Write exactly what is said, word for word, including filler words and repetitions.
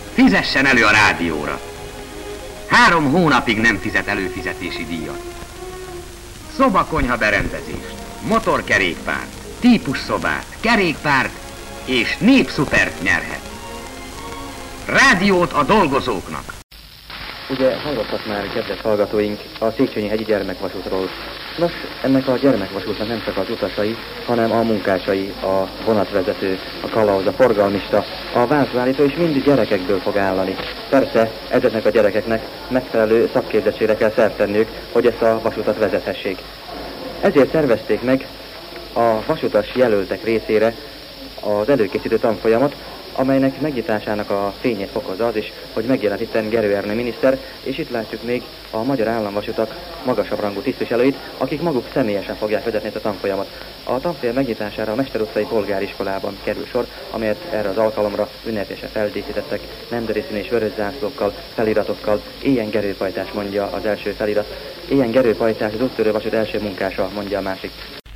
fizessen elő a rádióra. Három hónapig nem fizet előfizetési díjat. Szobakonyha berendezést, motorkerékpárt, típusszobát, kerékpárt és népszupert nyerhet. Rádiót a dolgozóknak. Ugye hallottak már, kedves hallgatóink, a Széchenyi-hegyi gyermekvasútról. Nos, ennek a gyermekvasútnak nem csak az utasai, hanem a munkásai, a vonatvezető, a kalauz, a forgalmista, a vázlállító is mind gyerekekből fog állani. Persze, ezeknek a gyerekeknek megfelelő szakképzettségre kell szert tenniük, hogy ezt a vasutat vezethessék. Ezért szervezték meg a vasutas jelöltek részére az előkészítő tanfolyamot, amelynek megnyitásának a fényét fokozza az is, hogy megjelent itten Gerő Ernő miniszter, és itt látjuk még a Magyar Államvasutak magasabb rangú tisztviselőit, akik maguk személyesen fogják vezetni ezt a tanfolyamot. A tanfolyam megnyitására a Mester utcai polgáriskolában kerül sor, amelyet erre az alkalomra ünnepélyesen feldíszítettek nemzeti színű és vörös zászlókkal, feliratokkal. Éljen Gerőpajtás, mondja az első felirat. Éljen Gerőpajtás, az úttörő vasút első munkása, mondja a másik.